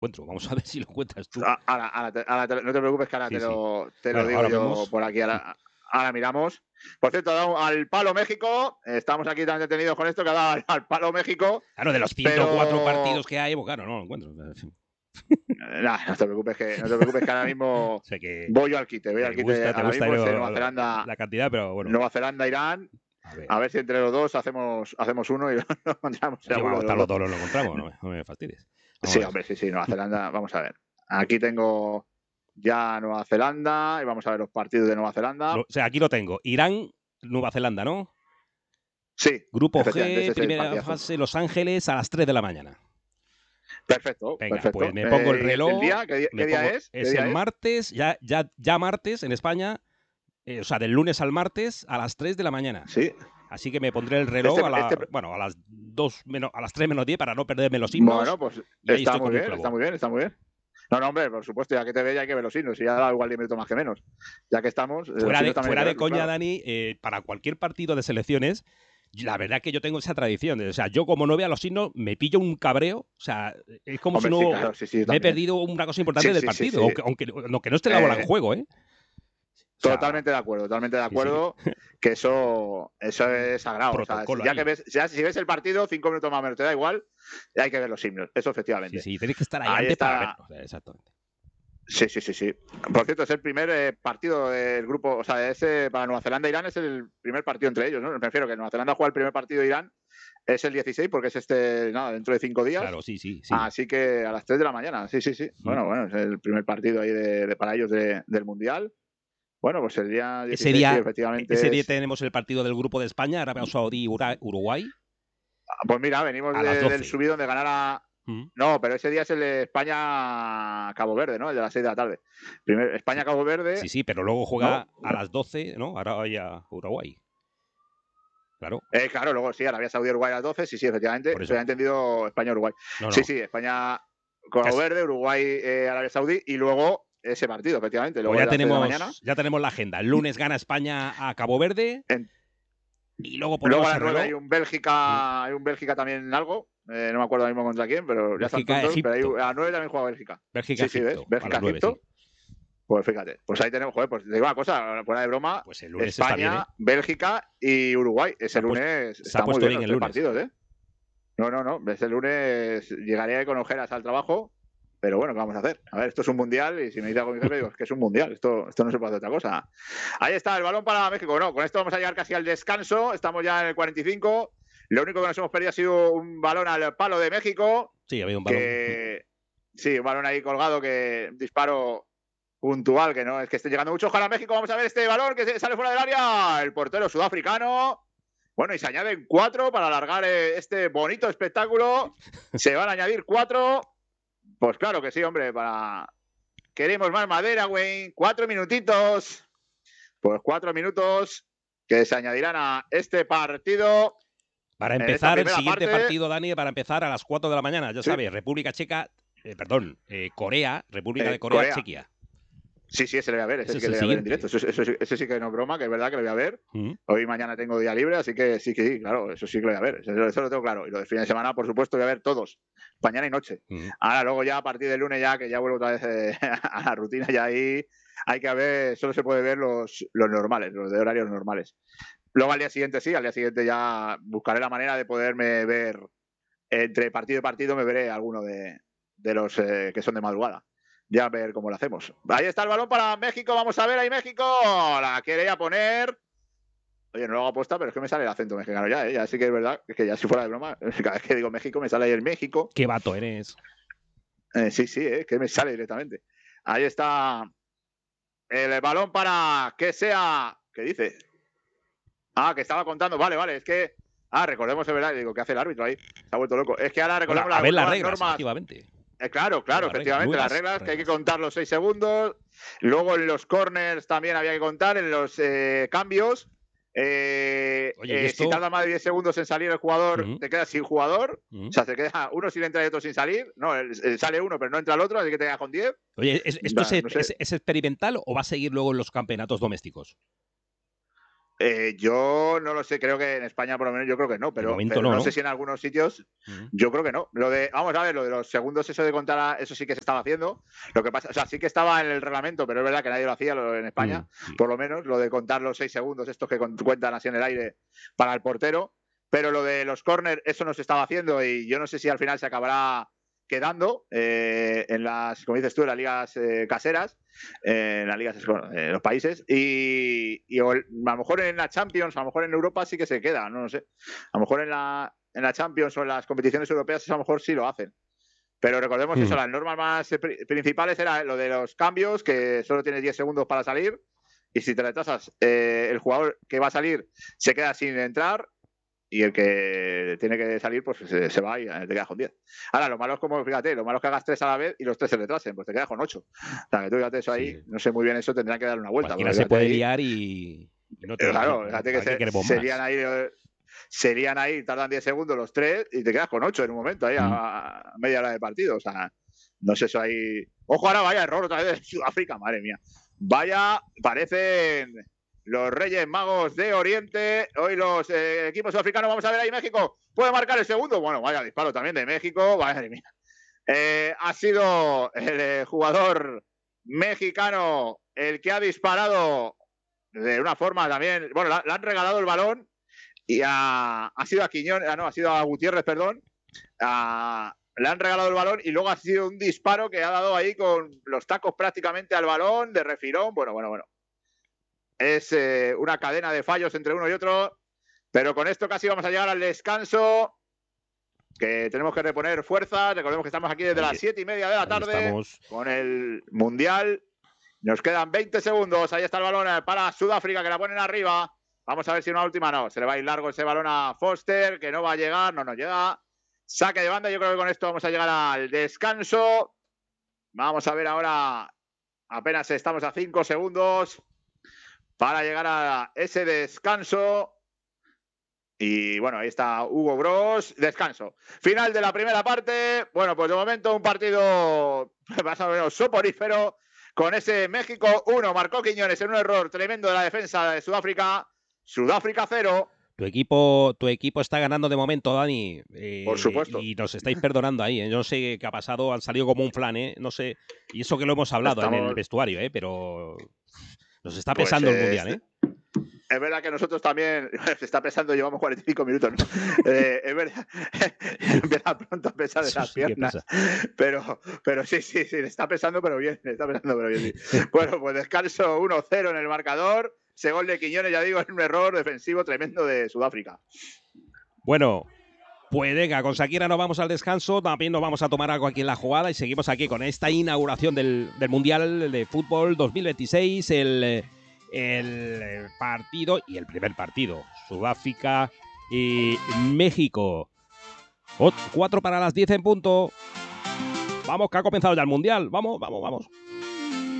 encuentro. Vamos a ver si lo encuentras tú. No te preocupes, que ahora Sí, te sí. lo Bueno, digo ahora yo vemos. por aquí. Ahora miramos. Por cierto, ha dado al palo México. Estamos aquí tan detenidos con esto que ha dado al palo México. Claro, de los 104 partidos que hay, pues claro, no lo encuentro. No te preocupes que ahora mismo Sé que voy yo al quite. Voy al te quite gusta ahora mismo. Es Nueva Zelanda, la cantidad, pero bueno. Irán. A ver si entre los dos hacemos uno y lo encontramos. Sí, vamos, los dos lo encontramos, no me fastidies. Sí, hombre, sí, Nueva Zelanda. Vamos a ver. Aquí tengo ya Nueva Zelanda y vamos a ver los partidos de Nueva Zelanda. O sea, aquí lo tengo. Irán, Nueva Zelanda, ¿no? Sí. Grupo G, primera fase, Los Ángeles, a las 3 de la mañana. Perfecto. Venga, perfecto. pues me pongo el reloj. ¿El día? ¿Qué día es? Es el martes, ya martes en España. O sea, del lunes al martes a las 3 de la mañana. Sí. Así que me pondré el reloj a las 3 menos 10 para no perderme los himnos. Bueno, pues está muy bien. No, hombre, por supuesto, ya que te ve ya hay que ver los himnos. Y ya da igual 10 minutos más que menos. Ya que estamos. Fuera de coña, claro. Dani, para cualquier partido de selecciones, la verdad que yo tengo esa tradición. O sea, yo como no vea los himnos, me pillo un cabreo. O sea, es como si no me he perdido una cosa importante del partido. Aunque no esté la bola en juego, ¿eh? O sea, totalmente de acuerdo, sí. Que eso es sagrado. O sea, si ves el partido, 5 minutos más o menos te da igual, y hay que ver los himnos, eso efectivamente. Sí, tenéis que estar ahí antes para verlo. O sea, exactamente. Sí. Por cierto, es el primer partido del grupo, o sea, para Nueva Zelanda e Irán es el primer partido entre ellos, ¿no? Me refiero que Nueva Zelanda juega el primer partido de Irán, es el 16, porque es dentro de 5 días. Claro, sí. Así que a las 3 de la mañana, sí. Bueno, es el primer partido ahí para ellos del Mundial. Bueno, pues el día 16, sí, efectivamente. Ese día tenemos el partido del grupo de España, Arabia Saudí, Uruguay. Pues mira, venimos del subidón de ganar a... No, pero ese día es el de España-Cabo Verde, ¿no? El de las 6 de la tarde. España-Cabo Verde. Sí, pero luego juega a las 12, ¿no? Arabia Uruguay. Claro. Claro, luego sí, Arabia Saudí, Uruguay a las 12, sí, efectivamente. Se ha entendido España-Uruguay. No. Sí, España-Cabo Verde, Uruguay, Arabia Saudí y luego ese partido, efectivamente. Luego ya tenemos la agenda. El lunes gana España a Cabo Verde. Y luego a las 9 hay un Bélgica también algo. No me acuerdo ahora mismo contra quién, pero ya están todos. Pero a las 9 también juega Bélgica. Bélgica-Egipto. Bélgica-Egipto. Pues fíjate, pues ahí tenemos, pues te digo una cosa, fuera de broma, pues el lunes España, está bien, Bélgica y Uruguay. Ese lunes está muy bien los partidos, ¿eh? No, ese lunes llegaré con ojeras al trabajo. Pero bueno, ¿qué vamos a hacer? A ver, esto es un mundial y si me dice algo mi jefe, digo, es que es un mundial, esto no se puede hacer otra cosa. Ahí está, el balón para México. Bueno, con esto vamos a llegar casi al descanso, estamos ya en el 45. Lo único que nos hemos perdido ha sido un balón al palo de México. Sí, había un balón. Sí, un balón ahí colgado, que disparo puntual, que no es que esté llegando mucho. Ojalá México, vamos a ver este balón que sale fuera del área. El portero sudafricano. Bueno, y se añaden 4 para alargar este bonito espectáculo. Se van a añadir 4. Pues claro que sí, hombre, queremos más madera, Wayne. 4 minutitos. Pues 4 minutos que se añadirán a este partido. Para empezar el siguiente partido, Dani, para empezar a las 4 de la mañana, ya sabes, República Checa, Corea, República de Corea, Chequia. Sí, ese le voy a ver, ese sí que le voy a ver en directo. Ese sí que no es broma, que es verdad que le voy a ver. Hoy y mañana tengo día libre, así que sí, claro, eso sí que le voy a ver. Eso lo tengo claro. Y lo de fin de semana, por supuesto, voy a ver todos. Mañana y noche. Ahora, luego ya a partir del lunes, ya que ya vuelvo otra vez a la rutina, ya ahí hay que ver, solo se puede ver los normales, los de horarios normales. Luego al día siguiente ya buscaré la manera de poderme ver entre partido y partido, me veré alguno de los que son de madrugada. Ya a ver cómo lo hacemos. Ahí está el balón para México. Vamos a ver ahí México. La quiere ya poner. Oye, no lo hago aposta, pero es que me sale el acento mexicano ya, ¿eh? Ya sí que es verdad. Es que ya si fuera de broma, cada vez que digo México me sale ahí el México. ¿Qué vato eres? Sí, que me sale directamente. Ahí está el balón para que sea... ¿Qué dice? Que estaba contando. Vale. Es que... recordemos, es verdad. Digo, ¿qué hace el árbitro ahí? Se ha vuelto loco. Es que ahora recordemos las reglas, normas. Efectivamente. Claro, efectivamente, las reglas, que hay que contar los 6 segundos. Luego en los corners también había que contar, en los cambios. Si tarda más de 10 segundos en salir el jugador, te quedas sin jugador. O sea, te queda uno sin entrar y otro sin salir. No, sale uno, pero no entra el otro, así que te quedas con 10. Oye, ¿esto es experimental o va a seguir luego en los campeonatos domésticos? Yo no lo sé, creo que en España por lo menos yo creo que no, pero no sé si en algunos sitios yo creo que no. Vamos a ver, lo de los segundos, eso de contar, eso sí que se estaba haciendo. Lo que pasa, o sea, sí que estaba en el reglamento, pero es verdad que nadie lo hacía en España, por lo menos, lo de contar los 6 segundos, estos que cuentan así en el aire para el portero. Pero lo de los córner, eso no se estaba haciendo y yo no sé si al final se acabará quedando en las, como dices tú, en las ligas caseras, en las ligas en los países, y a lo mejor en la Champions, a lo mejor en Europa sí que se queda, no lo sé. A lo mejor en la Champions o en las competiciones europeas a lo mejor sí lo hacen. Pero recordemos eso, las normas más principales era lo de los cambios, que solo tienes 10 segundos para salir, y si te retrasas, el jugador que va a salir se queda sin entrar, y el que tiene que salir pues se va y te quedas con 10. Ahora, lo malo es como, fíjate, lo malo es que hagas 3 a la vez y los 3 se retrasen, pues te quedas con 8. O sea, que tú fíjate eso ahí, no sé muy bien eso, tendrán que darle una vuelta. Cualquiera se puede liar y no te claro, fíjate que serían ahí, tardan 10 segundos los 3 y te quedas con 8 en un momento, ahí a media hora de partido. O sea, no sé eso ahí. Ojo, ahora vaya error otra vez de Sudáfrica, madre mía. Vaya, parecen los Reyes Magos de Oriente. Hoy los equipos sudafricanos, vamos a ver ahí México. ¿Puede marcar el segundo? Bueno, vaya disparo también de México. Madre mía. Ha sido el jugador mexicano el que ha disparado de una forma también. Bueno, le han regalado el balón y ha sido a Quiñones, ha sido a Gutiérrez, perdón. Le han regalado el balón y luego ha sido un disparo que ha dado ahí con los tacos prácticamente al balón, de refilón. Bueno. Es una cadena de fallos entre uno y otro, pero con esto casi vamos a llegar al descanso, que tenemos que reponer fuerzas. Recordemos que estamos aquí desde las 7:30 de la tarde con el Mundial. Nos quedan 20 segundos. Ahí está el balón para Sudáfrica, que la ponen arriba. Vamos a ver si una última no. Se le va a ir largo ese balón a Foster, que no va a llegar, no nos llega. Saque de banda. Yo creo que con esto vamos a llegar al descanso. Vamos a ver ahora. Apenas estamos a 5 segundos para llegar a ese descanso. Y bueno, ahí está Hugo Broos. Descanso. Final de la primera parte. Bueno, pues de momento un partido más o menos soporífero. Con ese México 1, marcó Quiñones en un error tremendo de la defensa de Sudáfrica. Sudáfrica 0. Tu equipo está ganando de momento, Dani. Por supuesto. Y nos estáis perdonando ahí. Yo no sé qué ha pasado. Han salido como un flan, no sé. Y eso que lo hemos hablado en el vestuario, pero nos está pesando el Mundial, Es verdad que nosotros también, se está pesando, llevamos 45 minutos, ¿no? Es verdad, empieza pronto a pesar de las piernas, pero sí, le está pesando, pero bien, Sí. Bueno, pues descanso 1-0 en el marcador, ese gol de Quiñones, ya digo, es un error defensivo tremendo de Sudáfrica. Bueno, pues venga, con Shakira nos vamos al descanso, también nos vamos a tomar algo aquí en la jugada y seguimos aquí con esta inauguración del Mundial de Fútbol 2026, el partido y el primer partido, Sudáfrica y México. 4 para las 10 en punto. Vamos, que ha comenzado ya el Mundial. Vamos.